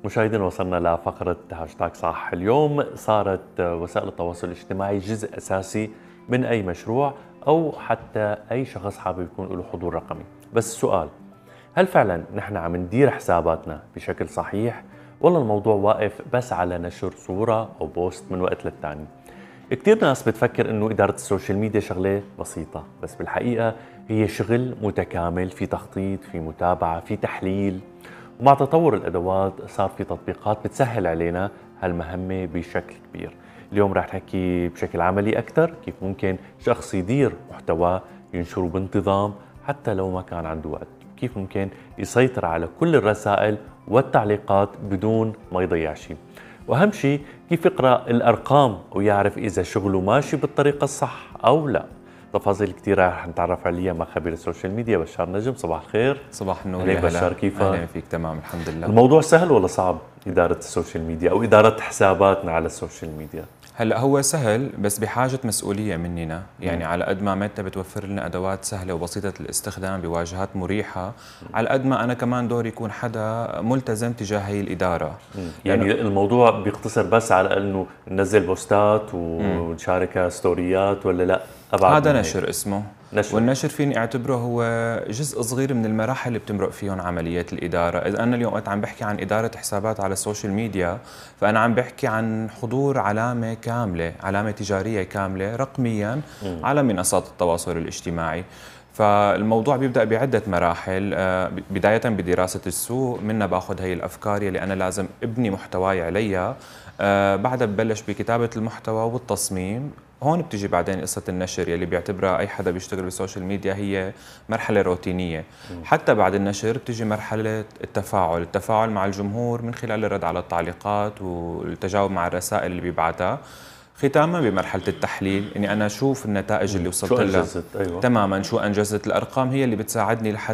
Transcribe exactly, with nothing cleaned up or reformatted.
مشاهدينا، وصلنا لفقرة هاشتاغ صح. اليوم صارت وسائل التواصل الاجتماعي جزء أساسي من أي مشروع أو حتى أي شخص حابب يكون له حضور رقمي. بس السؤال، هل فعلا نحن عم ندير حساباتنا بشكل صحيح، ولا الموضوع واقف بس على نشر صورة أو بوست من وقت للتاني؟ كتير ناس بتفكر إنه إدارة السوشيال ميديا شغلة بسيطة، بس بالحقيقة هي شغل متكامل، في تخطيط، في متابعة، في تحليل. ومع تطور الأدوات صار في تطبيقات بتسهل علينا هالمهمة بشكل كبير. اليوم رح نحكي بشكل عملي أكثر كيف ممكن شخص يدير محتوى ينشره بانتظام حتى لو ما كان عنده وقت، كيف ممكن يسيطر على كل الرسائل والتعليقات بدون ما يضيع شيء، وأهم شيء كيف يقرأ الأرقام ويعرف إذا شغله ماشي بالطريقة الصح أو لا. تفاصيل كثيرة رح نتعرف عليها مع خبير السوشيال ميديا بشار نجم. صباح الخير. صباح النور. عليك بشار، كيفك؟ أهلا فيك. تمام الحمد لله. الموضوع سهل ولا صعب إدارة السوشيال ميديا أو إدارة حساباتنا على السوشيال ميديا؟ هلا هو سهل بس بحاجة مسؤولية مننا، يعني م. على قد ما ميتا بتوفر لنا أدوات سهلة وبسيطة الاستخدام بواجهات مريحة، على قد ما أنا كمان دوري يكون حدا ملتزم تجاه هي الإدارة. يعني الموضوع بيقتصر بس على أنه ننزل بوستات ونشاركها ستوريات، ولا لا أبعد؟ هذا نشر اسمه نشر. والنشر فيني اعتبره هو جزء صغير من المراحل اللي بتمرق فيهم عمليات الإدارة. إذا أنا اليوم وقت عم بحكي عن إدارة حسابات على السوشيال ميديا، فأنا عم بحكي عن حضور علامة كاملة، علامة تجارية كاملة رقميا م. على منصات التواصل الاجتماعي. فالموضوع بيبدأ بعدة مراحل، بداية بدراسة السوق، منها باخذ هي الأفكار يلي أنا لازم ابني محتواي عليها، بعدها ببلش بكتابة المحتوى والتصميم. هون بتيجي بعدين قصة النشر يلي بيعتبرها أي حدا بيشتغل بالسوشيال ميديا هي مرحلة روتينية. م. حتى بعد النشر بتيجي مرحلة التفاعل، التفاعل مع الجمهور من خلال الرد على التعليقات والتجاوب مع الرسائل اللي بيبعتها. ختاما بمرحلة التحليل، اني انا اشوف النتائج اللي وصلت لها. أيوة. تماما شو انجزت. الارقام هي اللي بتساعدني لحتى